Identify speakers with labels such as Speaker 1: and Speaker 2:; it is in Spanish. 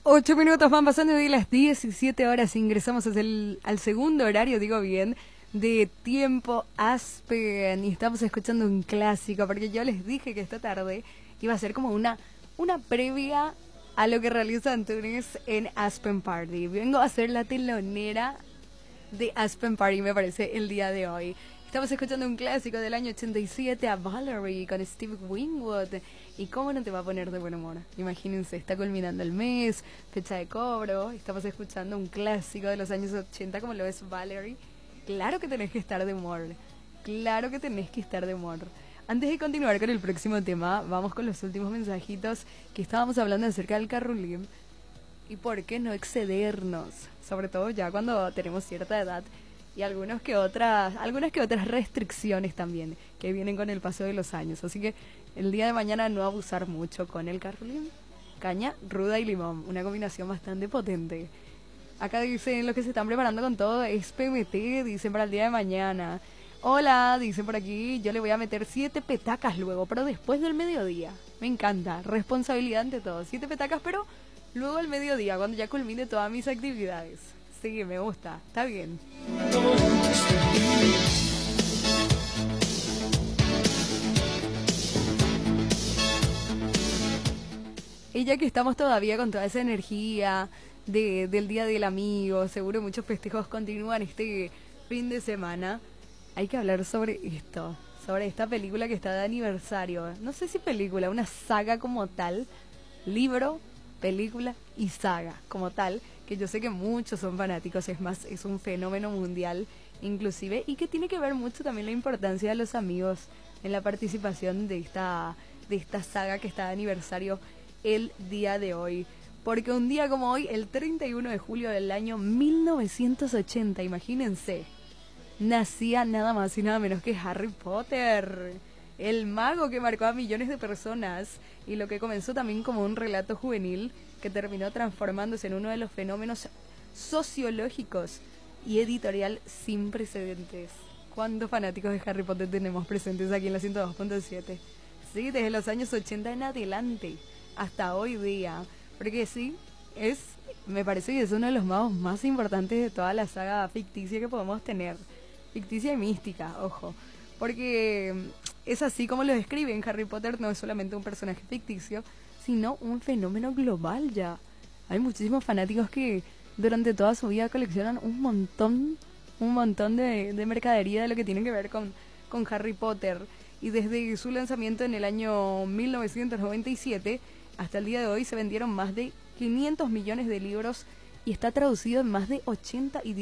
Speaker 1: 8 minutos van pasando de las 17 horas. Ingresamos al segundo horario, digo bien, de Tiempo Aspen. Y estamos escuchando un clásico, porque yo les dije que esta tarde iba a ser como una previa a lo que realiza Antunes en Aspen Party. Vengo a ser la telonera de Aspen Party, me parece, el día de hoy. Estamos escuchando un clásico del año 87, a Valerie, con Steve Winwood. ¿Y cómo no te va a poner de buen humor? Imagínense, está culminando el mes, fecha de cobro. Estamos escuchando un clásico de los años 80 como lo es Valerie. Claro que tenés que estar de humor. Claro que tenés que estar de humor. Antes de continuar con el próximo tema, vamos con los últimos mensajitos que estábamos hablando acerca del carrulín. ¿Y por qué no excedernos? Sobre todo ya cuando tenemos cierta edad. Y algunas que otras restricciones también que vienen con el paso de los años. Así que el día de mañana no abusar mucho con el carrulín. Caña, ruda y limón, una combinación bastante potente. Acá dicen los que se están preparando con todo es PMT, dicen para el día de mañana. Hola, dicen por aquí, yo le voy a meter 7 petacas luego, pero después del mediodía. Me encanta, responsabilidad ante todo. 7 petacas, pero luego al mediodía, cuando ya culmine todas mis actividades. Sí, me gusta, está bien. Y ya que estamos todavía con toda esa energía del Día del Amigo, seguro muchos festejos continúan este fin de semana, hay que hablar sobre esto, sobre esta película que está de aniversario. No sé si película, una saga como tal, libro, película y saga como tal, que yo sé que muchos son fanáticos, es más, es un fenómeno mundial inclusive, y que tiene que ver mucho también la importancia de los amigos en la participación de esta saga que está de aniversario el día de hoy. Porque un día como hoy, el 31 de julio del año 1980, imagínense, nacía nada más y nada menos que Harry Potter, el mago que marcó a millones de personas y lo que comenzó también como un relato juvenil que terminó transformándose en uno de los fenómenos sociológicos y editorial sin precedentes. ¿Cuántos fanáticos de Harry Potter tenemos presentes aquí en la 102.7? Sí, desde los años 80 en adelante hasta hoy día, porque sí, me parece que es uno de los magos más importantes de toda la saga ficticia que podemos tener, ficticia y mística, ojo, porque es así como lo describen. Harry Potter no es solamente un personaje ficticio, sino un fenómeno global ya. Hay muchísimos fanáticos que durante toda su vida coleccionan un montón de mercadería de lo que tiene que ver con Harry Potter, y desde su lanzamiento en el año 1997 hasta el día de hoy se vendieron más de 500 millones de libros y está traducido en más de 80 idiomas.